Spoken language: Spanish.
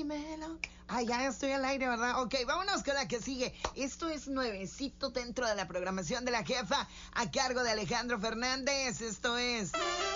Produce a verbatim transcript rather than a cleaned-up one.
Dímelo. Ah, ya estoy al aire, ¿verdad? Ok, vámonos con la que sigue. Esto es nuevecito dentro de la programación de la jefa a cargo de Alejandro Fernández. Esto es